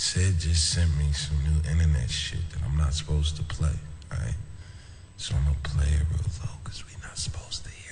Sid just sent me some new internet shit that I'm not supposed to play, alright? So I'm gonna play it real low, cause we not supposed to hear